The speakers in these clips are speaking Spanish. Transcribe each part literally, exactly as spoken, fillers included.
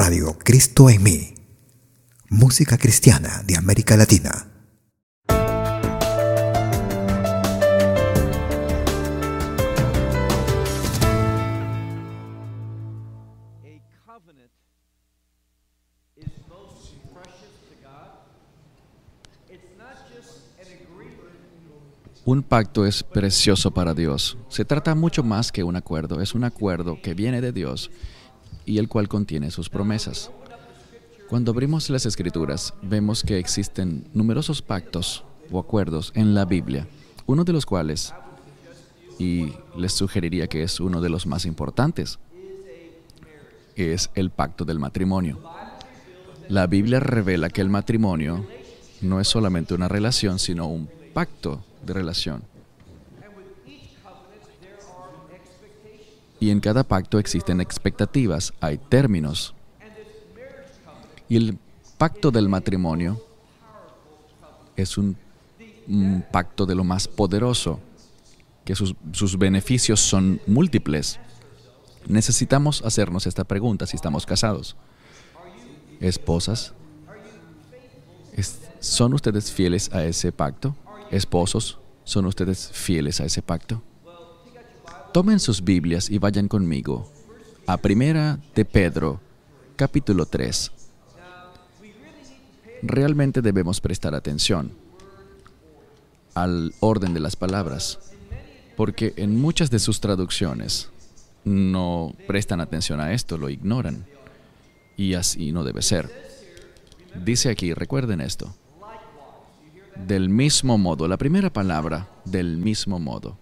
Radio Cristo en mí. Música cristiana de América Latina. Un pacto es precioso para Dios. Se trata mucho más que un acuerdo. Es un acuerdo que viene de Dios y el cual contiene sus promesas. Cuando abrimos las Escrituras, vemos que existen numerosos pactos o acuerdos en la Biblia, uno de los cuales, y les sugeriría que es uno de los más importantes, es el pacto del matrimonio. La Biblia revela que el matrimonio no es solamente una relación, sino un pacto de relación. Y en cada pacto existen expectativas, hay términos. Y el pacto del matrimonio es un, un pacto de lo más poderoso, que sus, sus beneficios son múltiples. Necesitamos hacernos esta pregunta si estamos casados. Esposas, ¿son ustedes fieles a ese pacto? Esposos, ¿son ustedes fieles a ese pacto? Tomen sus Biblias y vayan conmigo a Primera de Pedro, capítulo tres. Realmente debemos prestar atención al orden de las palabras, porque en muchas de sus traducciones no prestan atención a esto, lo ignoran, y así no debe ser. Dice aquí, recuerden esto, del mismo modo, la primera palabra, del mismo modo.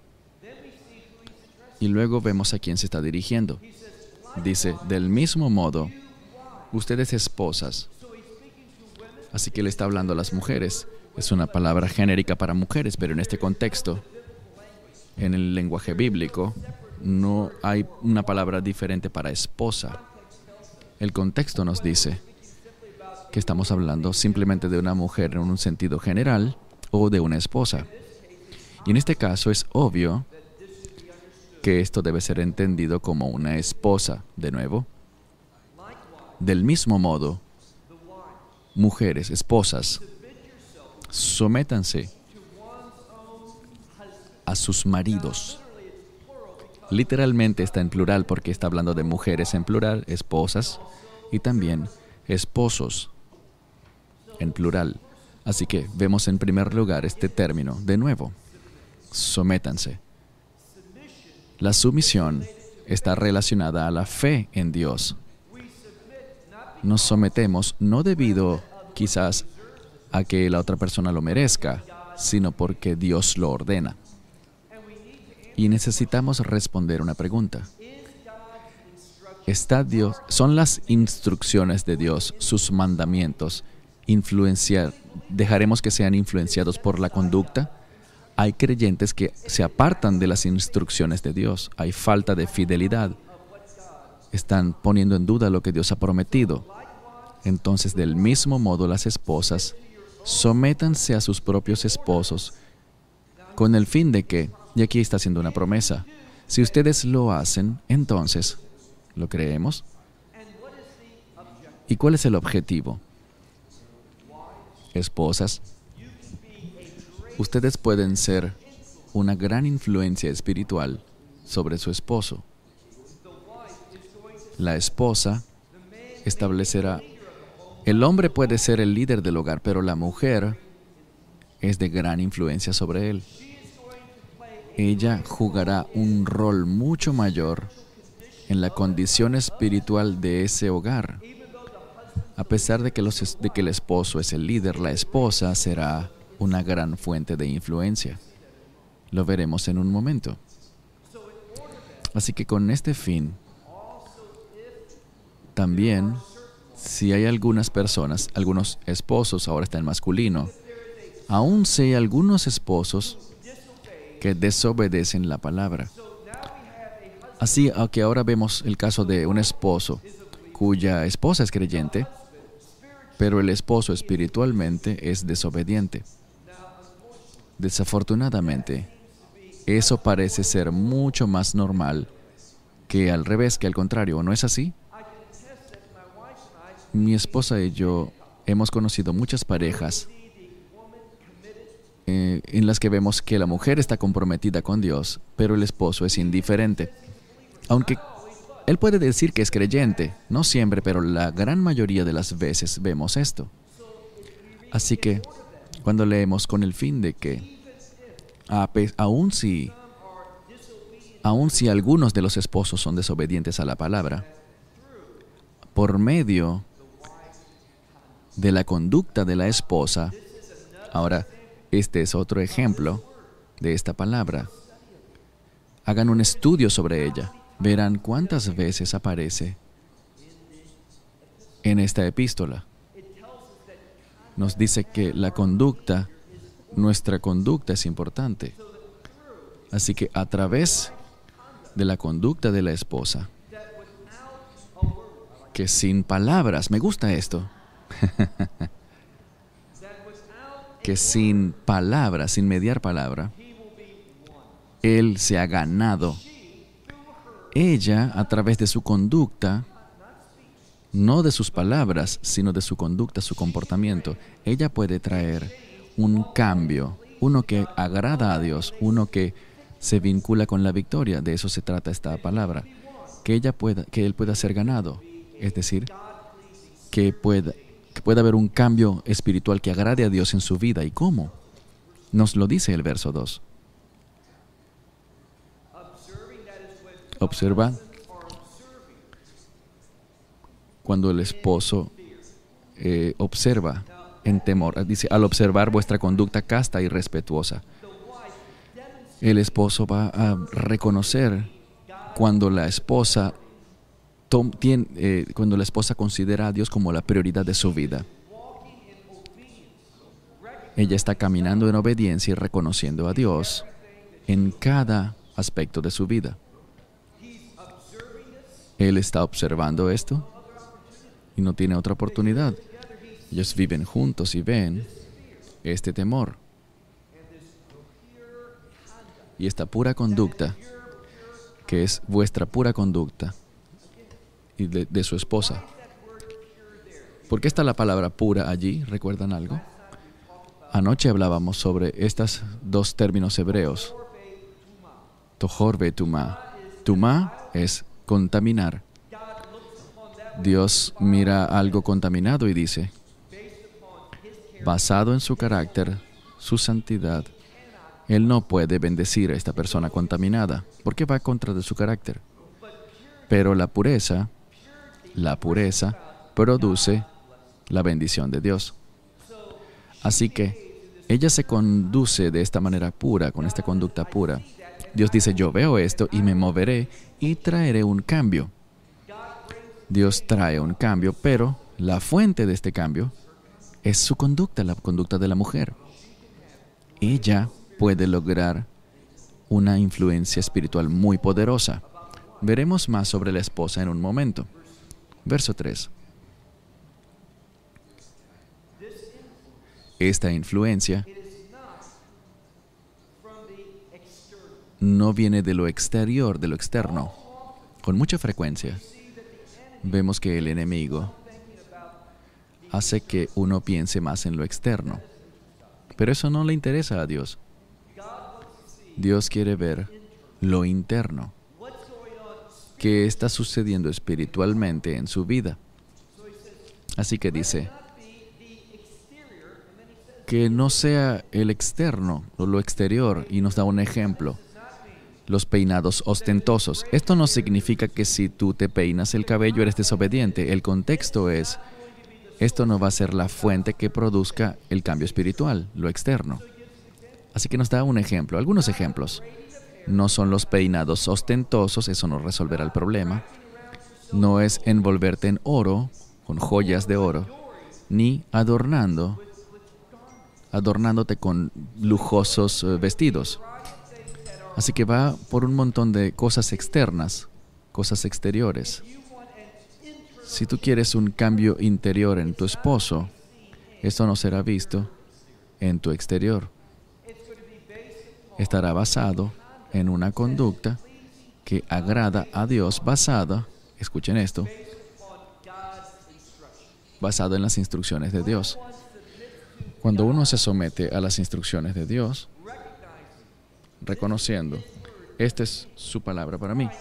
Y luego vemos a quién se está dirigiendo. Dice, del mismo modo, ustedes esposas. Así que le está hablando a las mujeres. Es una palabra genérica para mujeres, pero en este contexto, en el lenguaje bíblico, no hay una palabra diferente para esposa. El contexto nos dice que estamos hablando simplemente de una mujer en un sentido general o de una esposa. Y en este caso es obvio que esto debe ser entendido como una esposa. De nuevo, del mismo modo, mujeres, esposas, sométanse a sus maridos. Literalmente está en plural porque está hablando de mujeres en plural, esposas, y también esposos en plural. Así que vemos en primer lugar este término, de nuevo, sométanse. La sumisión está relacionada a la fe en Dios. Nos sometemos no debido quizás a que la otra persona lo merezca, sino porque Dios lo ordena. Y necesitamos responder una pregunta. ¿Está Dios, ¿Son las instrucciones de Dios, sus mandamientos, influenciar, dejaremos que sean influenciados por la conducta? Hay creyentes que se apartan de las instrucciones de Dios. Hay falta de fidelidad. Están poniendo en duda lo que Dios ha prometido. Entonces, del mismo modo, las esposas, sométanse a sus propios esposos con el fin de que, y aquí está haciendo una promesa, si ustedes lo hacen, entonces, ¿lo creemos? ¿Y cuál es el objetivo? Esposas, ustedes pueden ser una gran influencia espiritual sobre su esposo. La esposa establecerá, el hombre puede ser el líder del hogar, pero la mujer es de gran influencia sobre él. Ella jugará un rol mucho mayor en la condición espiritual de ese hogar. A pesar de que, los, de que el esposo es el líder, la esposa será una gran fuente de influencia. Lo veremos en un momento. Así que con este fin, también, si hay algunas personas, algunos esposos, ahora está en masculino, aún si hay algunos esposos que desobedecen la palabra. Así que ahora vemos el caso de un esposo cuya esposa es creyente, pero el esposo espiritualmente es desobediente. Desafortunadamente, eso parece ser mucho más normal que al revés, que al contrario. ¿No es así? Mi esposa y yo hemos conocido muchas parejas eh, en las que vemos que la mujer está comprometida con Dios, pero el esposo es indiferente. Aunque él puede decir que es creyente, no siempre, pero la gran mayoría de las veces vemos esto. Así que cuando leemos con el fin de que, aun si, aun si algunos de los esposos son desobedientes a la palabra, por medio de la conducta de la esposa, ahora, este es otro ejemplo de esta palabra. Hagan un estudio sobre ella. Verán cuántas veces aparece en esta epístola. Nos dice que la conducta, nuestra conducta es importante. Así que a través de la conducta de la esposa, que sin palabras, me gusta esto, que sin palabras, sin mediar palabra, él se ha ganado. Ella, a través de su conducta, no de sus palabras, sino de su conducta, su comportamiento, ella puede traer un cambio, uno que agrada a Dios, uno que se vincula con la victoria. De eso se trata esta palabra. Que ella pueda, que él pueda ser ganado. Es decir, que pueda, que pueda haber un cambio espiritual que agrade a Dios en su vida. ¿Y cómo? Nos lo dice el verso dos. Observa cuando el esposo eh, observa en temor. Dice, al observar vuestra conducta casta y respetuosa. El esposo va a reconocer cuando la esposa tom, tiene, eh, cuando la esposa considera a Dios como la prioridad de su vida. Ella está caminando en obediencia y reconociendo a Dios en cada aspecto de su vida. Él está observando esto y no tiene otra oportunidad. Ellos viven juntos y ven este temor y esta pura conducta, que es vuestra pura conducta y de, de su esposa. ¿Por qué está la palabra pura allí? ¿Recuerdan algo? Anoche hablábamos sobre estos dos términos hebreos. Tohor ve tumá. Tumá es contaminar. Dios mira algo contaminado y dice, basado en su carácter, su santidad, Él no puede bendecir a esta persona contaminada, porque va contra de su carácter. Pero la pureza, la pureza produce la bendición de Dios. Así que ella se conduce de esta manera pura, con esta conducta pura. Dios dice, yo veo esto y me moveré y traeré un cambio. Dios trae un cambio, pero la fuente de este cambio es su conducta, la conducta de la mujer. Ella puede lograr una influencia espiritual muy poderosa. Veremos más sobre la esposa en un momento. Verso tres. Esta influencia no viene de lo exterior, de lo externo. Con mucha frecuencia vemos que el enemigo hace que uno piense más en lo externo. Pero eso no le interesa a Dios. Dios quiere ver lo interno. ¿Qué está sucediendo espiritualmente en su vida? Así que dice, que no sea el externo o lo exterior, y nos da un ejemplo. Los peinados ostentosos. Esto no significa que si tú te peinas el cabello eres desobediente. El contexto es, esto no va a ser la fuente que produzca el cambio espiritual, lo externo. Así que nos da un ejemplo, algunos ejemplos. No son los peinados ostentosos, eso no resolverá el problema. No es envolverte en oro, con joyas de oro, ni adornando, adornándote con lujosos uh, vestidos. Así que va por un montón de cosas externas, cosas exteriores. Si tú quieres un cambio interior en tu esposo, esto no será visto en tu exterior. Estará basado en una conducta que agrada a Dios, basada, escuchen esto, basado en las instrucciones de Dios. Cuando uno se somete a las instrucciones de Dios, reconociendo, esta es su palabra para mí.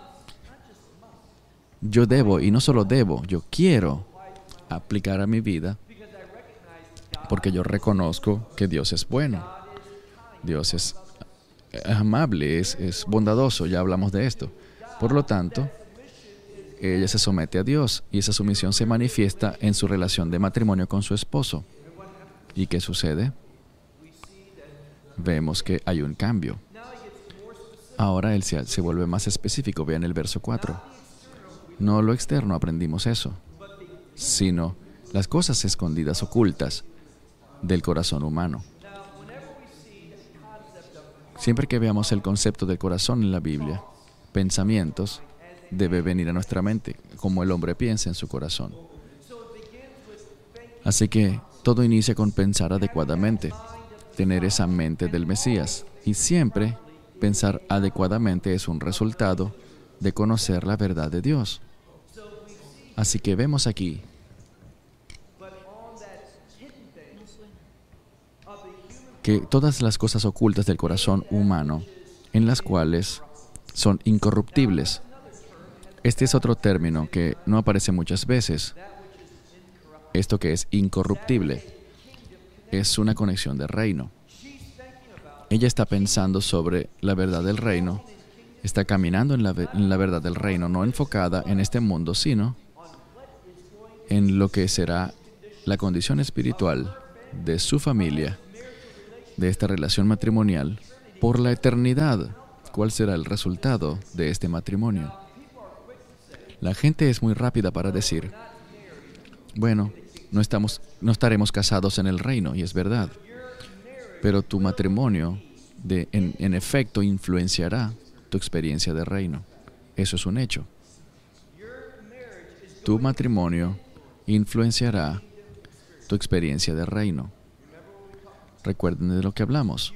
Yo debo, y no solo debo, yo quiero aplicar a mi vida porque yo reconozco que Dios es bueno. Dios es amable, es, es bondadoso, ya hablamos de esto. Por lo tanto, ella se somete a Dios y esa sumisión se manifiesta en su relación de matrimonio con su esposo. ¿Y qué sucede? Vemos que hay un cambio. Ahora él se, se vuelve más específico. Vean el verso cuatro. No lo externo aprendimos eso, sino las cosas escondidas, ocultas del corazón humano. Siempre que veamos el concepto del corazón en la Biblia, pensamientos debe venir a nuestra mente, como el hombre piensa en su corazón. Así que todo inicia con pensar adecuadamente, tener esa mente del Mesías. Y siempre pensar adecuadamente es un resultado de conocer la verdad de Dios. Así que vemos aquí que todas las cosas ocultas del corazón humano, en las cuales son incorruptibles. Este es otro término que no aparece muchas veces. Esto que es incorruptible es una conexión de reino. Ella está pensando sobre la verdad del reino, está caminando en la, en la verdad del reino, no enfocada en este mundo, sino en lo que será la condición espiritual de su familia, de esta relación matrimonial, por la eternidad. ¿Cuál será el resultado de este matrimonio? La gente es muy rápida para decir, bueno, no, estamos, no estaremos casados en el reino, y es verdad. Pero tu matrimonio, de, en, en efecto, influenciará tu experiencia de reino. Eso es un hecho. Tu matrimonio influenciará tu experiencia de reino. Recuerden de lo que hablamos.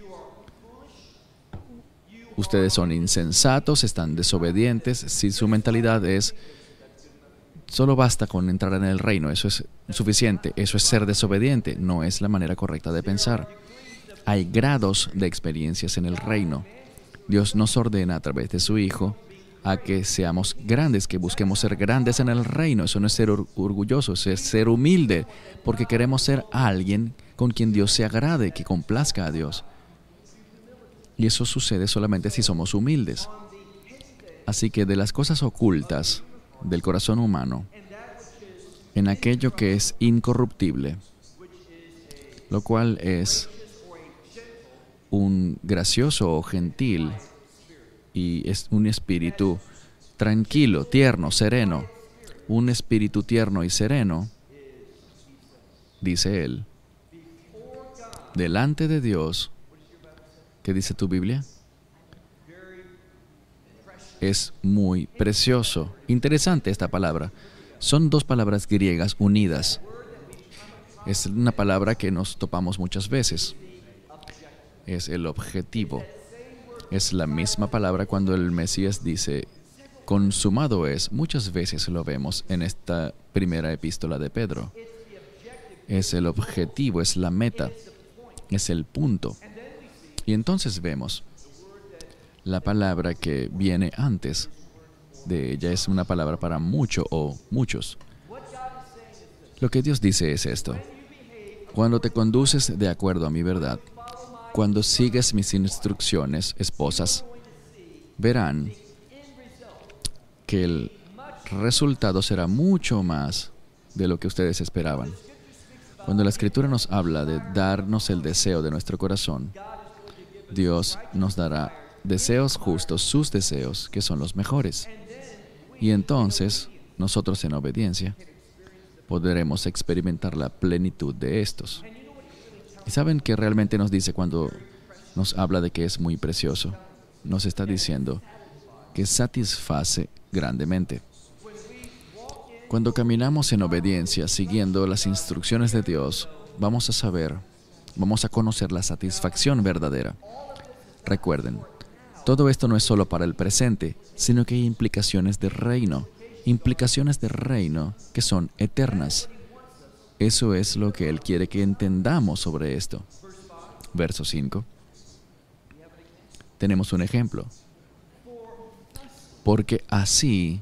Ustedes son insensatos, están desobedientes. Si su mentalidad es, solo basta con entrar en el reino, eso es suficiente, eso es ser desobediente, no es la manera correcta de pensar. Hay grados de experiencias en el reino. Dios nos ordena a través de su Hijo a que seamos grandes, que busquemos ser grandes en el reino. Eso no es ser or- orgulloso, eso es ser humilde, porque queremos ser alguien con quien Dios se agrade, que complazca a Dios. Y eso sucede solamente si somos humildes. Así que de las cosas ocultas del corazón humano, en aquello que es incorruptible, lo cual es un gracioso o gentil y es un espíritu tranquilo, tierno, sereno, un espíritu tierno y sereno, dice él, delante de Dios. ¿Qué dice tu Biblia? Es muy precioso. Interesante esta palabra. Son dos palabras griegas unidas. Es una palabra que nos topamos muchas veces. Es el objetivo. Es la misma palabra cuando el Mesías dice, consumado es. Muchas veces lo vemos en esta primera epístola de Pedro. Es el objetivo, es la meta, es el punto. Y entonces vemos la palabra que viene antes de ella, es una palabra para mucho o muchos. Lo que Dios dice es esto: cuando te conduces de acuerdo a mi verdad, cuando sigues mis instrucciones, esposas, verán que el resultado será mucho más de lo que ustedes esperaban. Cuando la Escritura nos habla de darnos el deseo de nuestro corazón, Dios nos dará deseos justos, sus deseos, que son los mejores. Y entonces, nosotros en obediencia, podremos experimentar la plenitud de estos. ¿Y saben qué realmente nos dice cuando nos habla de que es muy precioso? Nos está diciendo que satisface grandemente. Cuando caminamos en obediencia, siguiendo las instrucciones de Dios, vamos a saber, vamos a conocer la satisfacción verdadera. Recuerden, todo esto no es solo para el presente, sino que hay implicaciones de reino, implicaciones de reino que son eternas. Eso es lo que Él quiere que entendamos sobre esto. Verso cinco. Tenemos un ejemplo. Porque así,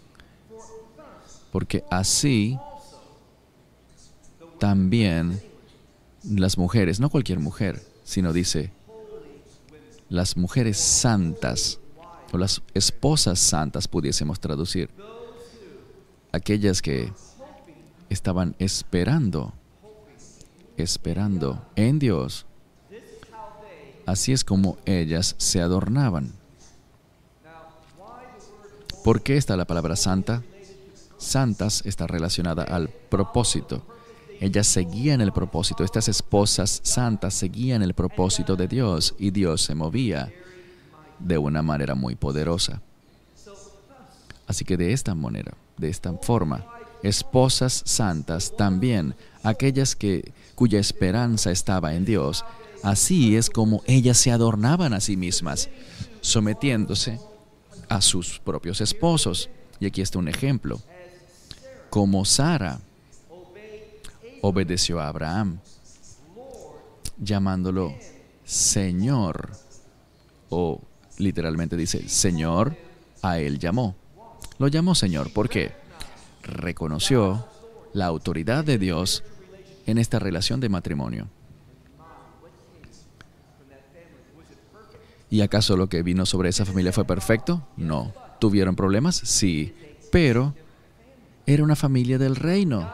porque así también las mujeres, no cualquier mujer, sino dice, las mujeres santas, o las esposas santas pudiésemos traducir, aquellas que estaban esperando, esperando en Dios. Así es como ellas se adornaban. ¿Por qué está la palabra santa? Santas está relacionada al propósito. Ellas seguían el propósito. Estas esposas santas seguían el propósito de Dios y Dios se movía de una manera muy poderosa. Así que de esta manera, de esta forma, esposas santas también, aquellas que, cuya esperanza estaba en Dios, así es como ellas se adornaban a sí mismas, sometiéndose a sus propios esposos. Y aquí está un ejemplo. Como Sara obedeció a Abraham, llamándolo Señor, o literalmente dice, Señor, a él llamó. Lo llamó Señor, ¿por qué? Reconoció la autoridad de Dios en esta relación de matrimonio. ¿Y acaso lo que vino sobre esa familia fue perfecto? No. ¿Tuvieron problemas? Sí. Pero era una familia del reino.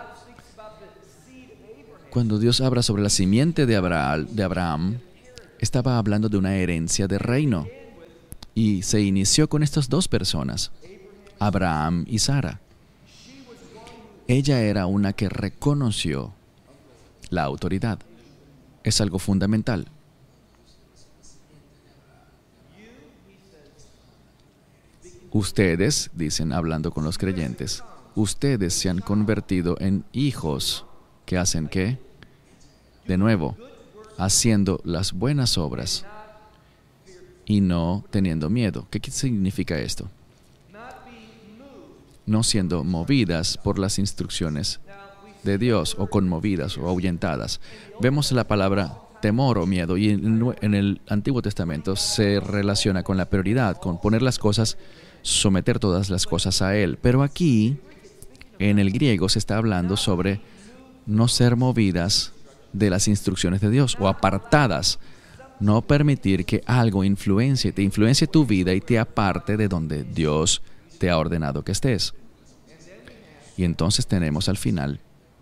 Cuando Dios habla sobre la simiente de Abraham, de Abraham, estaba hablando de una herencia de reino. Y se inició con estas dos personas, Abraham y Sara. Ella era una que reconoció la autoridad. Es algo fundamental. Ustedes, dicen hablando con los creyentes, ustedes se han convertido en hijos que hacen ¿qué? De nuevo, haciendo las buenas obras y no teniendo miedo. ¿Qué significa esto? No siendo movidas por las instrucciones de Dios o conmovidas o ahuyentadas. Vemos la palabra temor o miedo y en el Antiguo Testamento se relaciona con la prioridad, con poner las cosas, someter todas las cosas a Él. Pero aquí, en el griego, se está hablando sobre no ser movidas de las instrucciones de Dios o apartadas. No permitir que algo influencie, te influencie tu vida y te aparte de donde Dios te ha ordenado que estés. Y entonces tenemos al final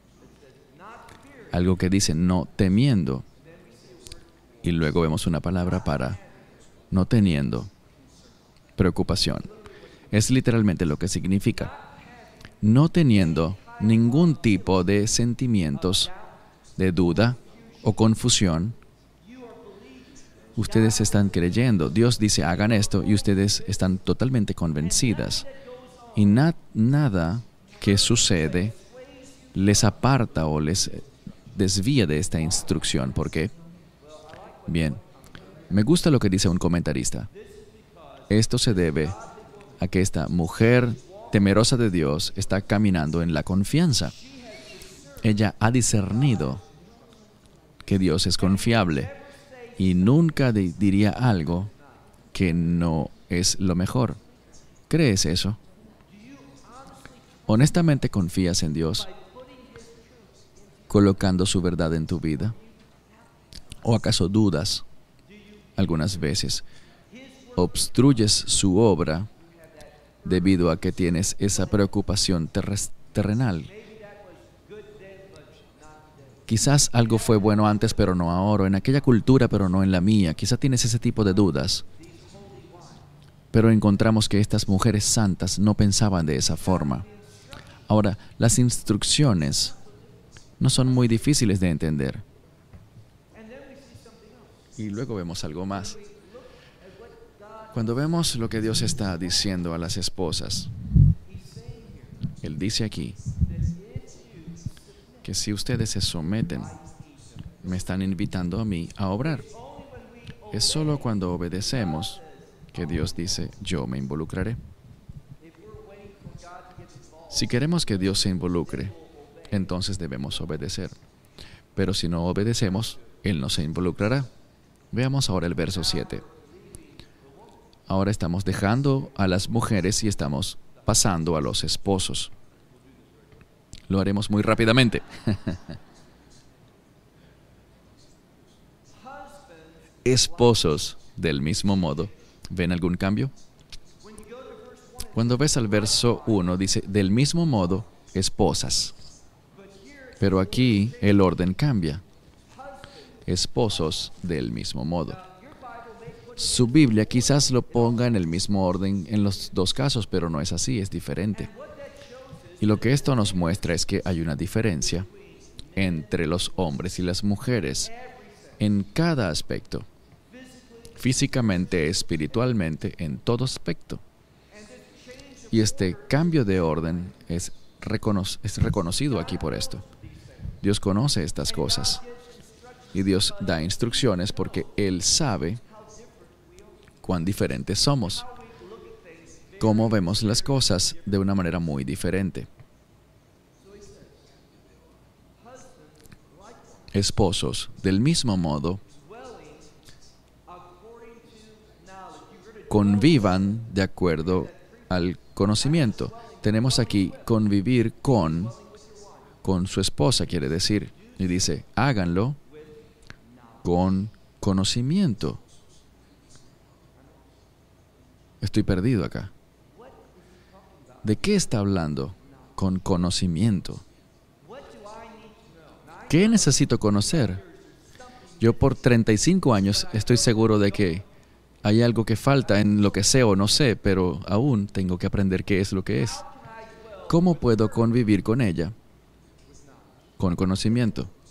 algo que dice no temiendo. Y luego vemos una palabra para no teniendo preocupación. Es literalmente lo que significa. No teniendo ningún tipo de sentimientos de duda o confusión. Ustedes están creyendo. Dios dice hagan esto y ustedes están totalmente convencidas. Y na- nada que sucede les aparta o les desvía de esta instrucción. ¿Por qué? Bien, me gusta lo que dice un comentarista. Esto se debe a que esta mujer temerosa de Dios está caminando en la confianza. Ella ha discernido que Dios es confiable y nunca de- diría algo que no es lo mejor. ¿Crees eso? ¿Honestamente confías en Dios colocando su verdad en tu vida? ¿O acaso dudas algunas veces? ¿Obstruyes su obra debido a que tienes esa preocupación terres- terrenal? Quizás algo fue bueno antes, pero no ahora, en aquella cultura, pero no en la mía. Quizás tienes ese tipo de dudas. Pero encontramos que estas mujeres santas no pensaban de esa forma. Ahora, las instrucciones no son muy difíciles de entender. Y luego vemos algo más. Cuando vemos lo que Dios está diciendo a las esposas, Él dice aquí que si ustedes se someten, me están invitando a mí a obrar. Es solo cuando obedecemos que Dios dice, yo me involucraré. Si queremos que Dios se involucre, entonces debemos obedecer. Pero si no obedecemos, Él no se involucrará. Veamos ahora el verso siete. Ahora estamos dejando a las mujeres y estamos pasando a los esposos. Lo haremos muy rápidamente. Esposos, del mismo modo. ¿Ven algún cambio? Cuando ves al verso uno, dice, del mismo modo, esposas. Pero aquí el orden cambia. Esposos del mismo modo. Su Biblia quizás lo ponga en el mismo orden en los dos casos, pero no es así, es diferente. Y lo que esto nos muestra es que hay una diferencia entre los hombres y las mujeres en cada aspecto. Físicamente, espiritualmente, en todo aspecto. Y este cambio de orden es, recono- es reconocido aquí por esto. Dios conoce estas cosas. Y Dios da instrucciones porque Él sabe cuán diferentes somos. Cómo vemos las cosas de una manera muy diferente. Esposos, del mismo modo, convivan de acuerdo al conocimiento. Tenemos aquí convivir con, con su esposa, quiere decir. Y dice, háganlo con conocimiento. Estoy perdido acá. ¿De qué está hablando? Con conocimiento. ¿Qué necesito conocer? Yo por treinta y cinco años estoy seguro de que hay algo que falta en lo que sé o no sé, pero aún tengo que aprender qué es lo que es. ¿Cómo puedo convivir con ella? Con conocimiento.